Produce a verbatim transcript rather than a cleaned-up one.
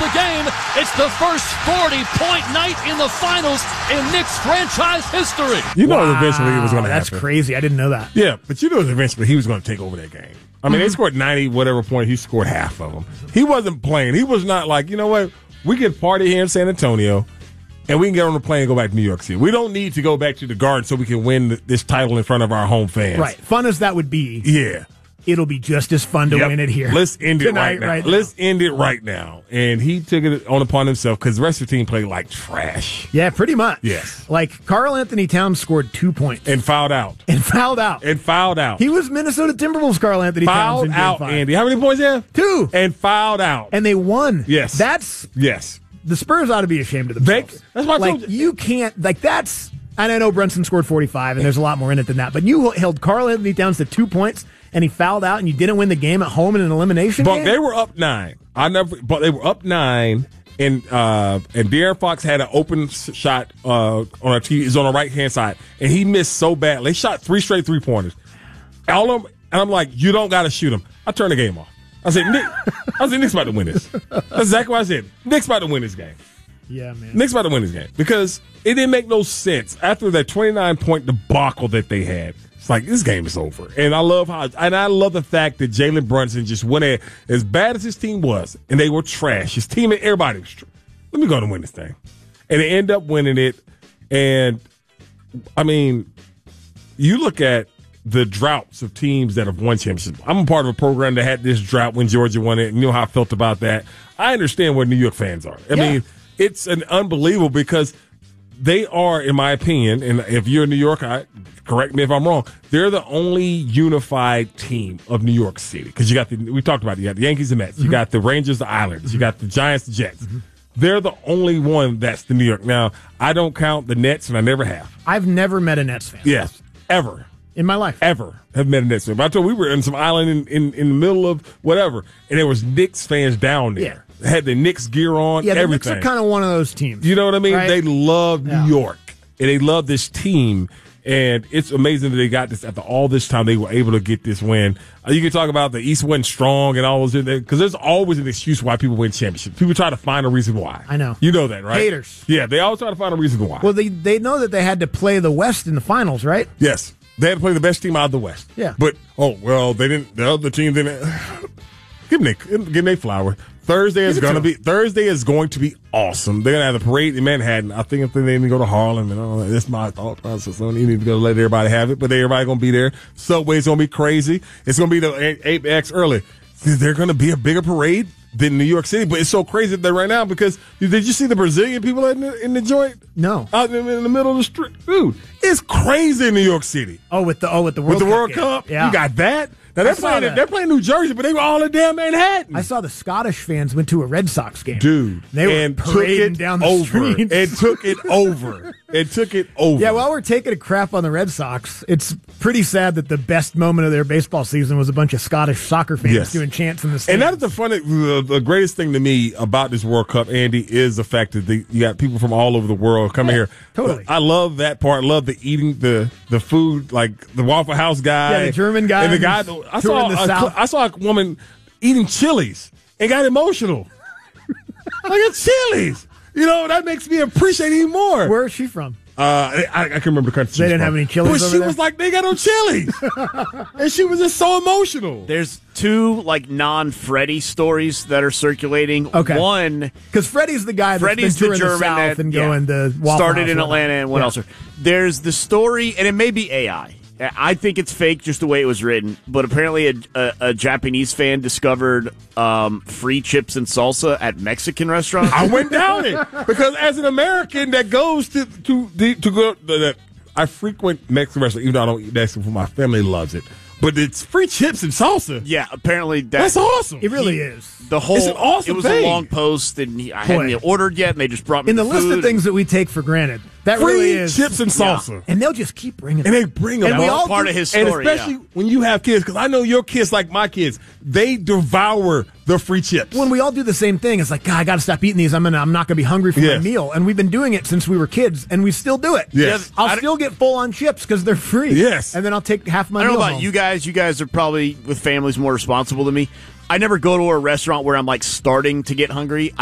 the game. It's the first forty-point night in the finals in Knicks franchise history. You know, wow, eventually it was going to happen. That's crazy. I didn't know that. Yeah, but you know, eventually he was going to take over that game. I mean, mm-hmm. they scored ninety whatever point. He scored half of them. He wasn't playing. He was not like, you know what? We can party here in San Antonio, and we can get on the plane and go back to New York City. We don't need to go back to the Garden so we can win this title in front of our home fans. Right. Fun as that would be. Yeah. It'll be just as fun to yep. win it here. Let's end it Tonight, right now. right now. Let's end it right now. And he took it on upon himself because the rest of the team played like trash. Yeah, pretty much. Yes. Like, Karl Anthony Towns scored two points. And fouled out. And fouled out. And fouled out. He was Minnesota Timberwolves Karl Anthony fouled Towns. Fouled out, Andy. How many points you have? Two. And fouled out. And they won. Yes. That's... Yes. The Spurs ought to be ashamed of themselves. They, that's what I like, told you. You can't... Like, that's... And I know Brunson scored forty-five, and there's a lot more in it than that. But you held Karl Anthony Towns to two points, and he fouled out, and you didn't win the game at home in an elimination but game? They were up nine. I never... But they were up nine, and uh, and De'Aaron Fox had an open shot uh, on a T. Is on the right-hand side, and he missed so bad. They shot three straight three-pointers. All of them, and I'm like, you don't got to shoot them. I turned the game off. I said, Nick, I said, Nick's about to win this. That's exactly what I said. Nick's about to win this game. Yeah, man. Nick's about to win this game because it didn't make no sense after that twenty-nine point debacle that they had. It's like, this game is over. And I love how, and I love the fact that Jalen Brunson just went at, as bad as his team was, and they were trash. His team and everybody was trash. Let me go and win this thing. And they end up winning it. And, I mean, you look at the droughts of teams that have won championships. I'm a part of a program that had this drought when Georgia won it, and you know how I felt about that. I understand where New York fans are. I yeah. mean, it's an unbelievable because they are, in my opinion, and if you're in New York, I, correct me if I'm wrong, they're the only unified team of New York City. Because you got the, we talked about it, you got the Yankees and Mets, mm-hmm. you got the Rangers, the Islanders, mm-hmm. you got the Giants, the Jets. Mm-hmm. They're the only one that's the New York. Now, I don't count the Nets, and I never have. I've never met a Nets fan. Yes, ever. In my life. Ever have met a Nets fan. But I told you, we were in some island in, in, in the middle of whatever, and there was Knicks fans down there. Yeah. Had the Knicks gear on, yeah, the everything. Knicks are kind of one of those teams. You know what I mean? Right? They love yeah. New York, and they love this team, and it's amazing that they got this after all this time. They were able to get this win. Uh, you can talk about the East wasn't strong and all those, because there's always an excuse why people win championships. People try to find a reason why. I know. You know that, right? Haters. Yeah, they always try to find a reason why. Well, they they know that they had to play the West in the finals, right? Yes. They had to play the best team out of the West. Yeah. But, oh, well, they didn't, the other team didn't. Give Nick, give Nick Flower. Thursday is going to be Thursday is going to be awesome. They're going to have the parade in Manhattan. I think if they need to go to Harlem, and all that, that's my thought process. So you need to go let everybody have it, but everybody going to be there. Subway's going to be crazy. It's going to be the eight X early. They're going to be a bigger parade than New York City, but it's so crazy that right now because did you see the Brazilian people in the, in the joint? No, out in, in the middle of the street, dude. It's crazy in New York City. Oh, with the oh with the World with the Cup World game. Cup, yeah. You got that. Now they're playing. They're playing New Jersey, but they were all in damn Manhattan. I saw the Scottish fans went to a Red Sox game, dude. They were and parading down the over. streets. It took it over. It took it over. Yeah, while we're taking a crap on the Red Sox, it's pretty sad that the best moment of their baseball season was a bunch of Scottish soccer fans yes. doing chants in the stands. And that is the funny, the, the greatest thing to me about this World Cup, Andy, is the fact that the, you got people from all over the world coming yeah, here. Totally, I love that part. I love the eating the the food, like the Waffle House guy, yeah, the German guy, and the guy. I saw the a, South. I saw a woman eating Chili's and got emotional. Like it's Chili's. You know, that makes me appreciate it even more. Where is she from? Uh, I, I can remember the country. They didn't from. have any Chili's But over she there? was like, they got no Chili's. And she was just so emotional. There's two, like, non-Freddie stories that are circulating. Okay. One... Because Freddie's the guy that's Freddie's been touring the the, German South that, and yeah, going to Waffle started House in or Atlanta and what yeah. else. There's the story, and it may be A I. I think it's fake just the way it was written, but apparently a, a, a Japanese fan discovered um, free chips and salsa at Mexican restaurants. I went down it because as an American that goes to to to, to go, that I frequent Mexican restaurants, even though I don't eat Mexican, my family loves it. But it's free chips and salsa. Yeah, apparently that, that's awesome. It really he, is. The whole it's an awesome it was thing. a long post, and he, I hadn't ordered yet, and they just brought me in the, the list food. of things that we take for granted. That free really is chips and salsa, yeah. And they'll just keep bringing, and they bring them. And we all part do, of his story, and especially yeah. when you have kids, because I know your kids, like my kids, they devour the free chips. When we all do the same thing, it's like, God, I got to stop eating these. I'm gonna, I'm not gonna be hungry for yes. my meal. And we've been doing it since we were kids, and we still do it. Yes, I'll I still get full on chips because they're free. Yes, and then I'll take half my. I don't meal know about home. you guys. You guys are probably with families more responsible than me. I never go to a restaurant where I'm like starting to get hungry.